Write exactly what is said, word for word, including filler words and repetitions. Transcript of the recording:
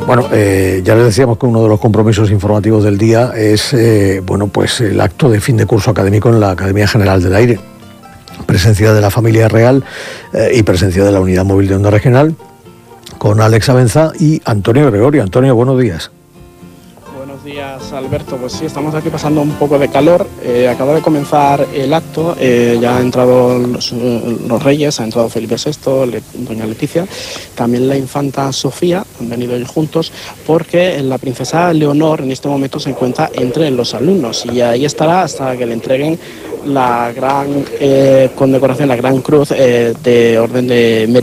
Bueno, eh, ya les decíamos que uno de los compromisos informativos del día es eh, bueno, pues el acto de fin de curso académico en la Academia General del Aire. Presencia de la familia real eh, y presencia de la Unidad Móvil de Onda Regional con Alex Abenza y Antonio Gregorio. Antonio, buenos días. Buenos días, Alberto. Pues sí, estamos aquí pasando un poco de calor. Eh, acaba de comenzar el acto. Eh, ya han entrado los, los reyes, ha entrado Felipe sexto, Le, doña Leticia, también la infanta Sofía. Han venido ellos juntos porque la princesa Leonor en este momento se encuentra entre los alumnos y ahí estará hasta que le entreguen la gran eh, condecoración, la gran cruz eh, de orden de mérito